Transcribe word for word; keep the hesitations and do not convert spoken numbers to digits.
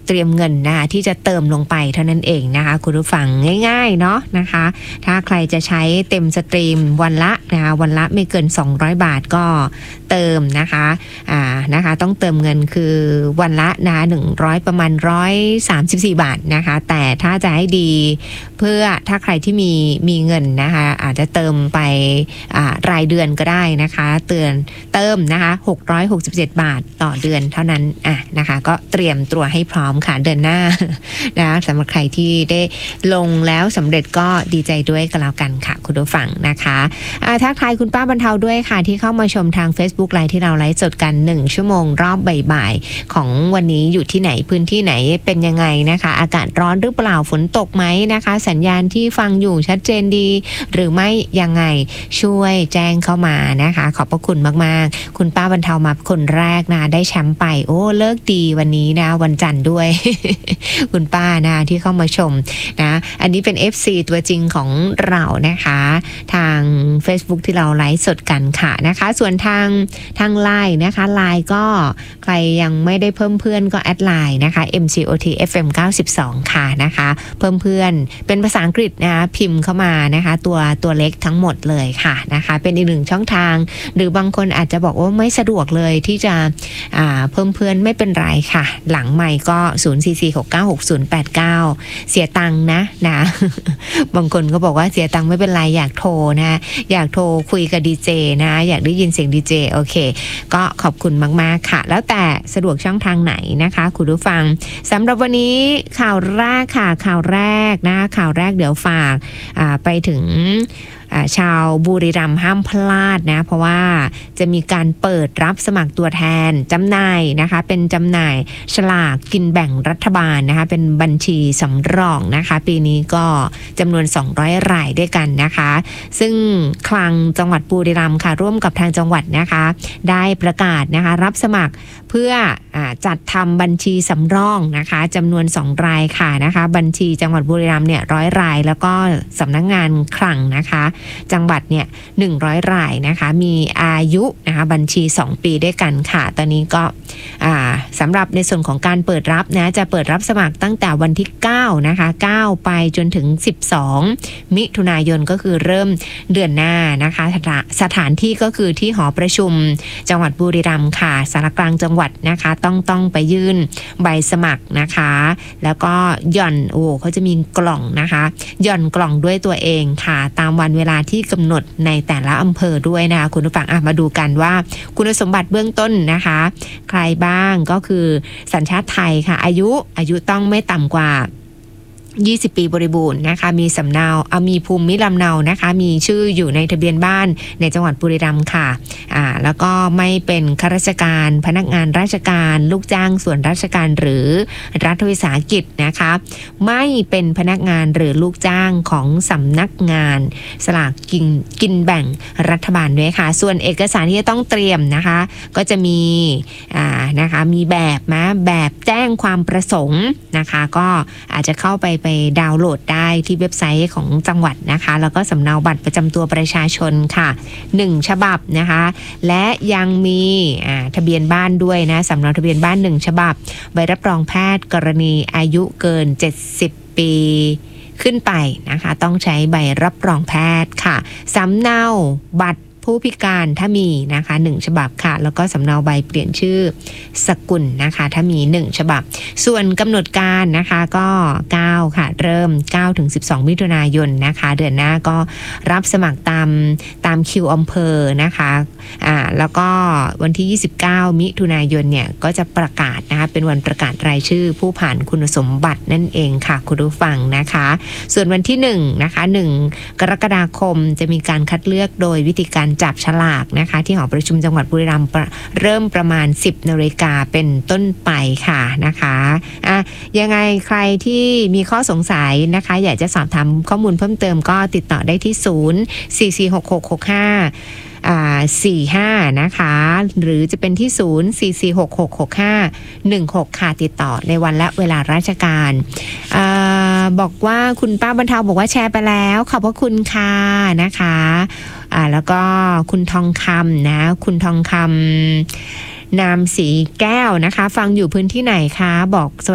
เตรียมเงินนะคะที่จะเติมลงไปเท่านั้นเองนะคะคุณผู้ฟังง่ายๆเนาะนะคะถ้าใครจะใช้เต็มสตรีมวันละนะคะวันละไม่เกินสองร้อยบาทก็เติมนะคะอ่านะคะต้องเติมเงินคือวันละนะหนึ่งร้อยประมาณหนึ่งร้อยสามสิบสี่บาทนะคะแต่ถ้าจะให้ดีเพื่อถ้าใครที่มีมีเงินนะคะอาจจะเติมไปอ่ารายเดือนก็ได้นะคะเตือนเติมนะคะหกร้อยหกสิบเจ็ดบาทต่อเดือนเท่านั้นอ่ะนะคะก็เตรียมตัวให้พร้อมค่ะเดือนหน้านะสำหรับใครที่ได้ลงแล้วสำเร็จก็ดีใจด้วยกันแล้วกันค่ะคุณผู้ฟังนะคะอ่าทักทายคุณป้าบรรเทาด้วยค่ะที่เข้ามาชมทาง Facebook ไลฟ์ที่เราไลฟ์สดกันหนึ่งชั่วโมงรอบบ่ายๆของวันนี้อยู่ที่ไหนพื้นที่ไหนเป็นยังไงนะคะอากาศร้อนหรือเปล่าฝนตกไหมนะคะสัญญาณที่ฟังอยู่ชัดเจนดีหรือไม่ยังไงช่วยแจ้งเข้ามานะคะขอบพระคุณมากๆคุณป้าบรรเทามาคนแรกนะได้แชมป์ไปโอ้เลิกดีวันนี้นะวันจันทร์ด้วย คุณป้านะที่เข้ามาชมนะอันนี้เป็น เอฟ ซี ตัวจริงของเรานะคะทาง Facebook ที่เราไลฟ์สดกันค่ะนะคะส่วนทางทาง ไลน์ นะคะ ไลน์ ก็ใครยังไม่ได้เพิ่มเพื่อนก็แอดไลน์นะคะ เอ็ม ซี โอ ที เอฟ เอ็ม เก้าสิบสอง ค่ะนะคะเพิ่มเพื่อนเป็นภาษาอังกฤษนะคะพิมพ์เข้ามานะคะตัวตัวเล็กทั้งหมดเลยค่ะนะคะเป็นอีกหนึ่งช่องทางหรือบางคนอาจจะบอกว่าไม่สะดวกเลยที่จะอ่าเพิ่มเพื่อนไม่เป็นไรค่ะหลังใหม่ก็ศูนย์ สี่ สี่ หก เก้า หก ศูนย์ แปด เก้าเสียตังค์นะนะ บางคนก็บอกว่าเสียตังค์ไม่เป็นไรอยากโทรนะอยากโทรคุยกับดีเจนะอยากได้ยินเสียงดีเจโอเคก็ขอบคุณมากๆค่ะแล้วแต่สะดวกช่องทางไหนนะคะคุณผู้ฟังสำหรับวันนี้ข่าวแรกค่ะข่าวแรกนะข่าวแรกเดี๋ยวฝากไปถึงชาวบุรีรัมย์ห้ามพลาดนะเพราะว่าจะมีการเปิดรับสมัครตัวแทนจำหน่ายนะคะเป็นจำหน่ายฉลากกินแบ่งรัฐบาลนะคะเป็นบัญชีสำรองนะคะปีนี้ก็จำนวนสองร้อยรายด้วยกันนะคะซึ่งคลังจังหวัดบุรีรัมย์ค่ะร่วมกับทางจังหวัดนะคะได้ประกาศนะคะรับสมัครเพื่ออจัดทำบัญชีสำรองนะคะจำนวนสองรายค่ะนะคะบัญชีจังหวัดบุรีรัมย์เนี่ยร้อยรายแล้วก็สำนักงานคลังนะคะจังหวัดเนี่ยหนึ่งร้อยรายนะคะมีอายุนะคะบัญชีสองปีด้วยกันค่ะตอนนี้ก็สำหรับในส่วนของการเปิดรับนะจะเปิดรับสมัครตั้งแต่วันที่เก้านะคะเก้าไปจนถึงสิบสองมิถุนายนก็คือเริ่มเดือนหน้านะคะสถานที่ก็คือที่หอประชุมจังหวัดบุรีรัมย์ค่ะสารกลางจังหวัดนะคะต้องต้องไปยื่นใบสมัครนะคะแล้วก็หย่อนโอ้เขาจะมีกล่องนะคะหย่อนกล่องด้วยตัวเองค่ะตามวันเวลาที่กำหนดในแต่ละอำเภอด้วยนะคะคุณผู้ฟังอ่ะมาดูกันว่าคุณสมบัติเบื้องต้นนะคะใครบ้างก็คือสัญชาติไทยค่ะอายุอายุต้องไม่ต่ำกว่ายี่สิบปีบริบูรณ์นะคะมีสำเนาเอามีภูมิลำเนานะคะมีชื่ออยู่ในทะเบียนบ้านในจังหวัดบุรีรัมย์ค่ะอ่าแล้วก็ไม่เป็นข้าราชการพนักงานราชการลูกจ้างส่วนราชการหรือรัฐวิสาหกิจนะคะไม่เป็นพนักงานหรือลูกจ้างของสำนักงานสลากกินกินแบ่งรัฐบาลด้วยค่ะส่วนเอกสารที่จะต้องเตรียมนะคะก็จะมีอ่านะคะมีแบบนะแบบแจ้งความประสงค์นะคะก็อาจจะเข้าไปไปดาวน์โหลดได้ที่เว็บไซต์ของจังหวัดนะคะแล้วก็สำเนาบัตรประจำตัวประชาชนค่ะหนึ่งฉบับนะคะและยังมีทะเบียนบ้านด้วยนะสำเนาทะเบียนบ้านหนึ่งฉบับใบรับรองแพทย์กรณีอายุเกินเจ็ดสิบปีขึ้นไปนะคะต้องใช้ใบรับรองแพทย์ค่ะสำเนาบัตรผู้พิการถ้ามีนะคะหนึ่งฉบับค่ะแล้วก็สำเนาใบเปลี่ยนชื่อสกุลนะคะถ้ามีหนึ่งฉบับส่วนกำหนดการนะคะก็เก้าค่ะเริ่มเก้าถึงสิบสองมิถุนายนนะคะเดือนหน้าก็รับสมัครตามตามคิวอำเภอนะคะอ่าแล้วก็วันที่ยี่สิบเก้ามิถุนายนเนี่ยก็จะประกาศนะคะเป็นวันประกาศรายชื่อผู้ผ่านคุณสมบัตินั่นเองค่ะคุณผู้ฟังนะคะส่วนวันที่หนึ่งนะคะหนึ่งกรกฎาคมจะมีการคัดเลือกโดยวิธีการจับฉลากนะคะที่หอประชุมจังหวัดบุรีรัมย์เริ่มประมาณสิบนาฬิกาเป็นต้นไปค่ะนะคะอ่ะยังไงใครที่มีข้อสงสัยนะคะอยากจะสอบถามข้อมูลเพิ่มเติมก็ติดต่อได้ที่ศูนย์ สี่ สี่ หก หก หก ห้าอ่าสี่ห้านะคะหรือจะเป็นที่ศูนย์ สี่ สี่ หก หก หก ห้า หนึ่งหกค่ะติดต่อในวันและเวลาราชการอ่าบอกว่าคุณป้าบรรเทาบอกว่าแชร์ไปแล้วขอบพระคุณค่ะนะคะอ่าแล้วก็คุณทองคำนะคุณทองคำนามสีแก้วนะคะฟังอยู่พื้นที่ไหนคะบอก